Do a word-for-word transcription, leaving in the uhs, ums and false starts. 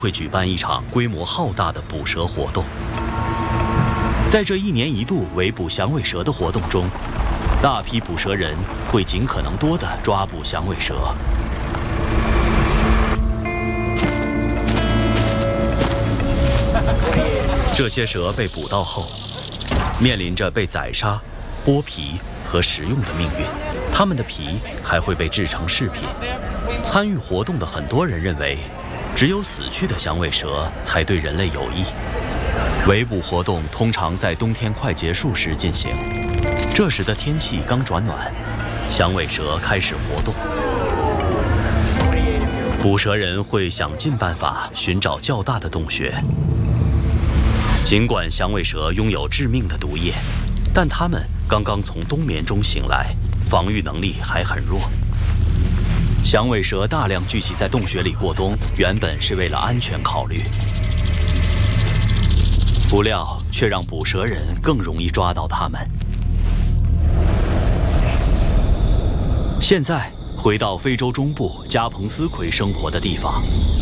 会举办一场规模浩大的捕蛇活动。在这一年一度围捕响尾蛇的活动中，大批捕蛇人会尽可能多地抓捕响尾蛇。这些蛇被捕到后，面临着被宰杀、剥皮和食用的命运。它们的皮还会被制成饰品。参与活动的很多人认为，只有死去的响尾蛇才对人类有益。围捕活动通常在冬天快结束时进行，这时的天气刚转暖，响尾蛇开始活动。捕蛇人会想尽办法寻找较大的洞穴。尽管响尾蛇拥有致命的毒液，但它们刚刚从冬眠中醒来，防御能力还很弱。响尾蛇大量聚集在洞穴里过冬，原本是为了安全考虑，不料却让捕蛇人更容易抓到它们。现在回到非洲中部加蓬斯奎生活的地方，